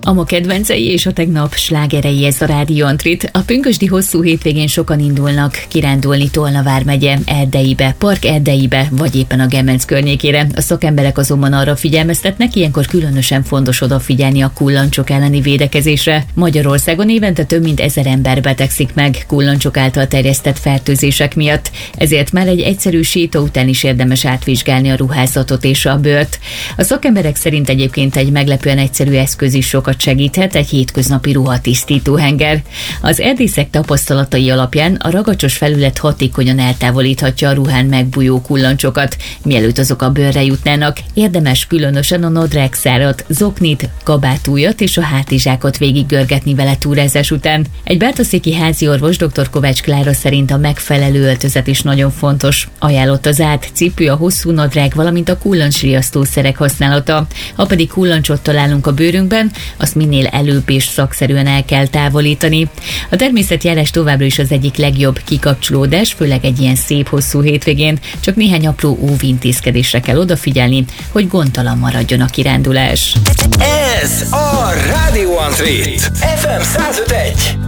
A ma kedvencei és a tegnap slágerei, ez a Rádió Antrit. A pünkösdi hosszú hétvégén sokan indulnak kirándulni Tolna vármegye Erdeibe, Park Erdeibe, vagy éppen a Gemenc környékére. A szakemberek azonban arra figyelmeztetnek, ilyenkor különösen fontos odafigyelni a kullancsok elleni védekezésre. Magyarországon évente több mint 1000 ember betegszik meg kullancsok által terjesztett fertőzések miatt, ezért már egy egyszerű séta után is érdemes átvizsgálni a ruházatot és a bőrt. A szakemberek szerint egyébként egy meglepően egyszerű eszköz is sokat segíthet, egy hétköznapi ruhatisztítóhenger. Az erdészek tapasztalatai alapján a ragacsos felület hatékonyan eltávolíthatja a ruhán megbújó kullancsokat. Mielőtt azok a bőrre jutnának, érdemes különösen a nadrágszárat, zoknit, kabátújat és a hátizsákot végiggörgetni vele túrázás után. Egy bártaszéki háziorvos, dr. Kovács Klára szerint a megfelelő öltözet is nagyon fontos. Ajánlott az át, cipő, a hosszú nadrág, valamint a kullancsriasztószerek használata. Ha pedig kullancsot találunk a bőrünkben, azt minél előbb és szakszerűen el kell távolítani. A természetjárás továbbra is az egyik legjobb kikapcsolódás, főleg egy ilyen szép hosszú hétvégén. Csak néhány apró óvintézkedésre kell odafigyelni, hogy gondtalan maradjon a kirándulás. Ez a Rádió Antrit FM 105.1.